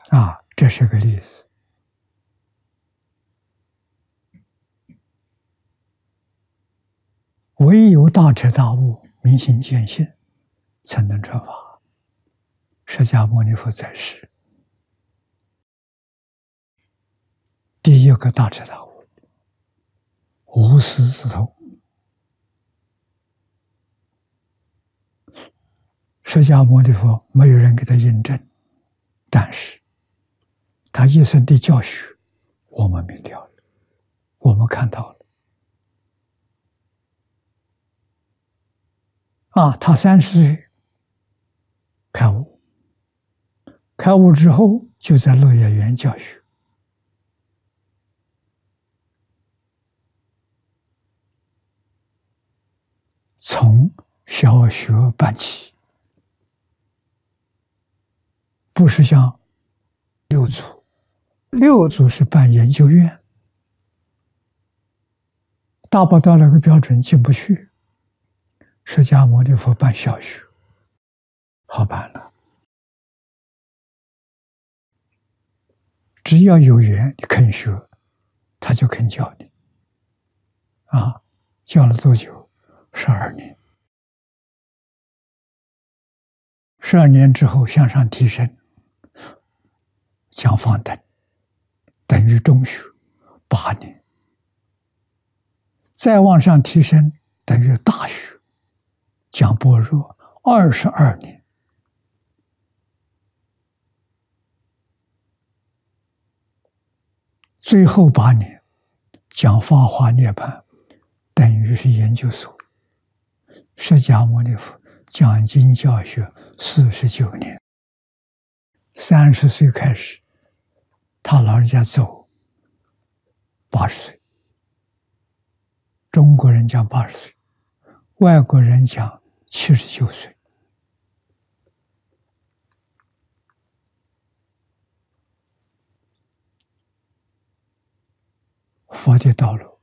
这是个例子。唯有大彻大悟、明心见性，才能传法。释迦牟尼佛在世，第一个大彻大悟，无师自通。释迦牟尼佛没有人给他印证，但是他一生的教学，我们明了了，我们看到了。他30岁开悟，开悟之后就在乐业园教学，从小学办起，不是像六祖，六祖是办研究院，达不到那个标准进不去。释迦牟尼佛办小学，好办了。只要有缘，你肯学，他就肯教你。教了多久？12年。12年之后向上提升，讲方等，等于中学8年，再往上提升，等于大学，讲般若22年。最后8年讲法华涅槃，等于是研究所。释迦牟尼佛讲经教学49年，30岁开始，他老人家走80岁，中国人讲80岁，外国人讲79岁。佛的道路，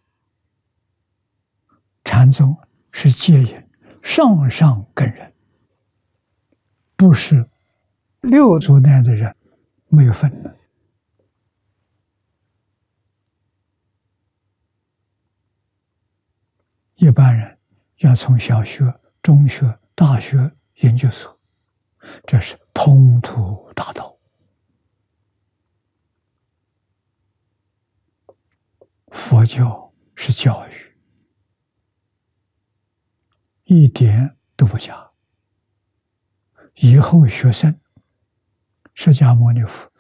禅宗是戒引上上根人，不是六祖那样的人没有分的。一般人要从小学、中学、大学、研究所，这是通途大道。佛教是教育，一点都不假。以后学生，释迦牟尼佛